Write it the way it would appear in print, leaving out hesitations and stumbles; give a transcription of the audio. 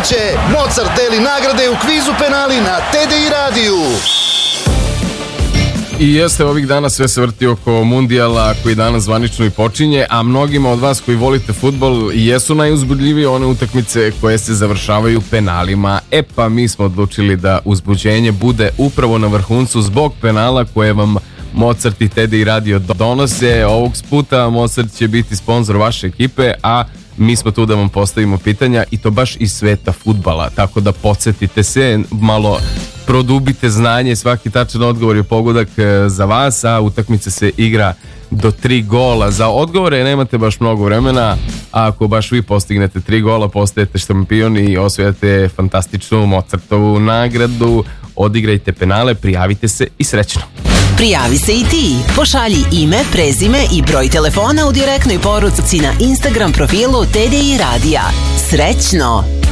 Utakmice, Mozart deli nagrade u kvizu penali na TDI radiju. I jeste, ovih dana sve se vrti oko mundijala koji danas zvanično i počinje, a mnogima od vas koji volite fudbal jesu najuzbudljivije one utakmice koje se završavaju penalima. E pa mi smo odlučili da uzbuđenje bude upravo na vrhuncu zbog penala koje vam Mozart i TDI radio donose. Ovog puta Mozart će biti sponzor vaše ekipe, a mi smo tu da vam postavimo pitanja i to baš iz sveta fudbala, tako da podsjetite se, malo produbite znanje, svaki tačan odgovor je pogodak za vas, a utakmica se igra do 3 gola. Za odgovore nemate baš mnogo vremena, a ako baš vi postignete 3 gola, postajete šampion i osvojate fantastičnu Mozartovu nagradu. Odigrajte penale, prijavite se i srećno. Prijavi se i ti. Pošalji ime, prezime i broj telefona u direktnoj poruci na Instagram profilu TDI Radija. Srećno!